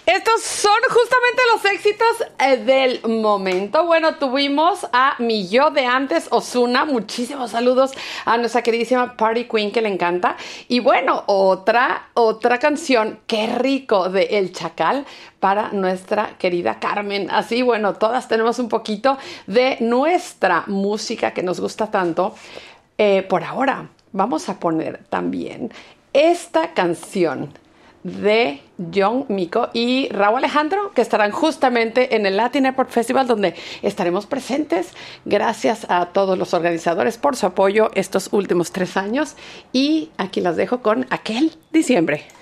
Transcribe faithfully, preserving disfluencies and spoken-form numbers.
Estos son justamente los éxitos eh, del momento. Bueno, tuvimos a mi yo de antes, Ozuna. Muchísimos saludos a nuestra queridísima Party Queen, que le encanta. Y bueno, otra, otra canción, Qué rico, de El Chacal, para nuestra querida Carmen. Así, bueno, todas tenemos un poquito de nuestra música que nos gusta tanto. Eh, por ahora, vamos a poner también esta canción de John Mico y Raúl Alejandro, que estarán justamente en el Latin Airport Festival, donde estaremos presentes. Gracias a todos los organizadores por su apoyo estos últimos tres años. Y aquí las dejo con Aquel Diciembre.